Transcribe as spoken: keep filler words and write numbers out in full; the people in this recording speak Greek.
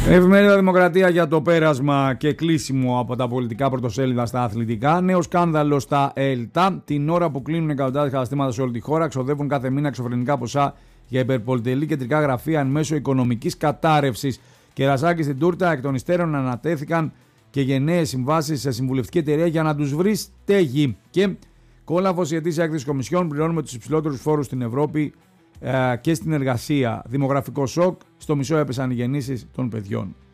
Εφημερίδα Δημοκρατία για το πέρασμα και κλείσιμο από τα πολιτικά πρωτοσέλιδα στα αθλητικά. Νέο σκάνδαλο στα ΕΛΤΑ. Την ώρα που κλείνουν εκατοντάδες καταστήματα σε όλη τη χώρα, ξοδεύουν κάθε μήνα εξωφρενικά ποσά για υπερπολιτελή κεντρικά γραφεία εν μέσω οικονομικής κατάρρευσης. Κερασάκι στην τούρτα, εκ των υστέρων ανατέθηκαν και γενναίες συμβάσεις σε συμβουλευτική εταιρεία για να τους βρει στέγη. Και κόλαφος η ετήσια έκθεση Κομισιόν, πληρώνουμε τους υψηλότερους φόρους στην Ευρώπη ε, και στην εργασία. Δημογραφικό σοκ, στο μισό έπεσαν οι γεννήσεις των παιδιών.